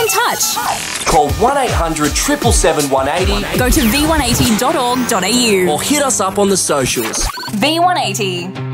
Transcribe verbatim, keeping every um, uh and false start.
touch. Call one eight hundred, seven seven seven, one eight zero. Go to v one eighty dot org dot a u Or hit us up on the socials. V one eighty.